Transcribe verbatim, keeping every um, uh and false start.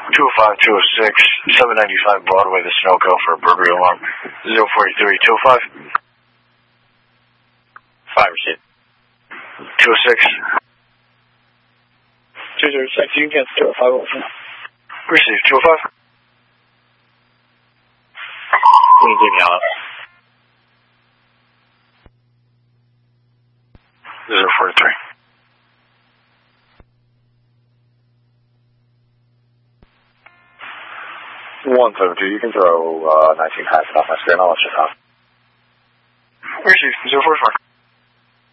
two oh five, two oh six, seven ninety-five Broadway, the Sunoco for a burglary alarm. zero four three, two oh five. five receipt. two oh six. two oh six, you can get two oh five also. Receive, two oh five. Queen Jimmy Allen. zero four three. one seven two, you can throw uh, nineteen packets off my screen. I'll let you know. Receive, zero four four.